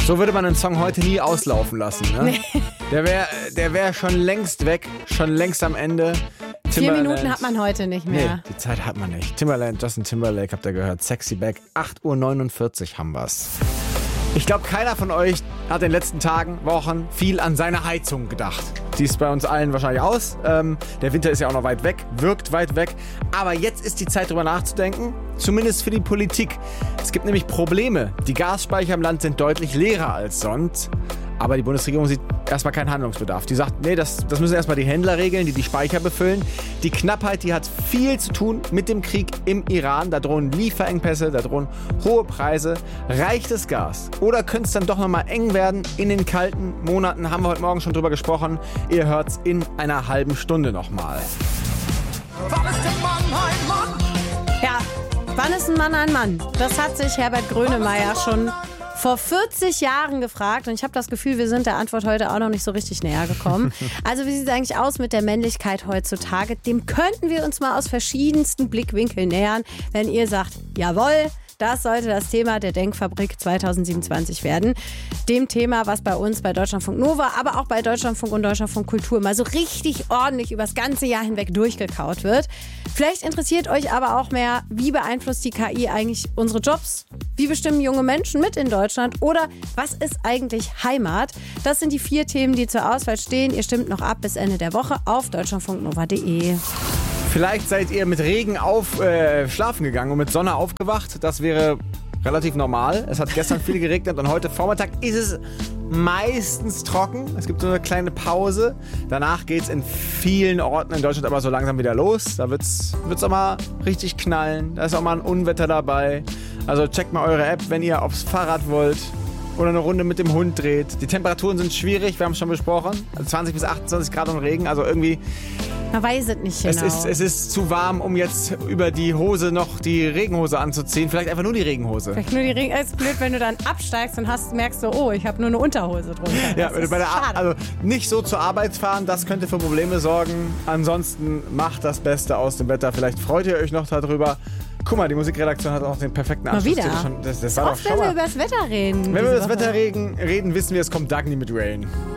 So würde man einen Song heute nie auslaufen lassen, ne? Nee. Der wär schon längst weg, schon längst am Ende. 4 Minuten hat man heute nicht mehr. Nee, die Zeit hat man nicht. Timbaland, Justin Timberlake, habt ihr gehört. Sexy Back, 8:49 Uhr haben wir's. Ich glaube, keiner von euch hat in den letzten Tagen, Wochen viel an seine Heizung gedacht. Die ist bei uns allen wahrscheinlich aus. Der Winter ist ja auch noch weit weg, wirkt weit weg. Aber jetzt ist die Zeit, drüber nachzudenken. Zumindest für die Politik. Es gibt nämlich Probleme. Die Gasspeicher im Land sind deutlich leerer als sonst. Aber die Bundesregierung sieht erstmal keinen Handlungsbedarf. Die sagt, nee, das müssen erstmal die Händler regeln, die Speicher befüllen. Die Knappheit, die hat viel zu tun mit dem Krieg im Iran. Da drohen Lieferengpässe, da drohen hohe Preise. Reicht das Gas? Oder könnte es dann doch nochmal eng werden in den kalten Monaten? Haben wir heute Morgen schon drüber gesprochen. Ihr hört's in einer halben Stunde nochmal. Wann ist der Mann ein Mann? Ja, wann ist ein Mann ein Mann? Das hat sich Herbert Grönemeyer schon vor 40 Jahren gefragt und ich habe das Gefühl, wir sind der Antwort heute auch noch nicht so richtig näher gekommen. Also wie sieht es eigentlich aus mit der Männlichkeit heutzutage? Dem könnten wir uns mal aus verschiedensten Blickwinkeln nähern, wenn ihr sagt, jawohl, das sollte das Thema der Denkfabrik 2027 werden. Dem Thema, was bei uns bei Deutschlandfunk Nova, aber auch bei Deutschlandfunk und Deutschlandfunk Kultur mal so richtig ordentlich übers ganze Jahr hinweg durchgekaut wird. Vielleicht interessiert euch aber auch mehr, wie beeinflusst die KI eigentlich unsere Jobs? Wie bestimmen junge Menschen mit in Deutschland? Oder was ist eigentlich Heimat? Das sind die 4 Themen, die zur Auswahl stehen. Ihr stimmt noch ab bis Ende der Woche auf deutschlandfunknova.de. Vielleicht seid ihr mit Regen schlafen gegangen und mit Sonne aufgewacht. Das wäre relativ normal. Es hat gestern viel geregnet und heute Vormittag ist es meistens trocken. Es gibt so eine kleine Pause. Danach geht es in vielen Orten in Deutschland aber so langsam wieder los. Da wird's auch mal richtig knallen. Da ist auch mal ein Unwetter dabei. Also checkt mal eure App, wenn ihr aufs Fahrrad wollt oder eine Runde mit dem Hund dreht. Die Temperaturen sind schwierig, wir haben es schon besprochen. Also 20 bis 28 Grad und Regen, also irgendwie... Man weiß es nicht genau. Es ist zu warm, um jetzt über die Hose noch die Regenhose anzuziehen. Vielleicht einfach nur die Regenhose. Vielleicht nur die Regenhose. Es ist blöd, wenn du dann absteigst und merkst so, oh, ich habe nur eine Unterhose drunter. Ja, also nicht so zur Arbeit fahren, das könnte für Probleme sorgen. Ansonsten macht das Beste aus dem Wetter. Vielleicht freut ihr euch noch darüber. Guck mal, die Musikredaktion hat auch den perfekten Anschluss. Mal wieder. Das war doch schon wenn wir über das Wetter reden. Wenn wir über das Wetter reden, wissen wir, es kommt Dagny mit Rain.